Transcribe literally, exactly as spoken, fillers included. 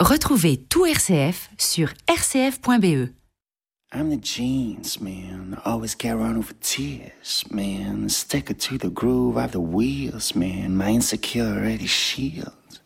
Retrouvez tout R C F sur r c f point b e. I'm the jeans, man. Always carry on over tears, man. Sticker to the groove of the wheels, man. My insecurity shield.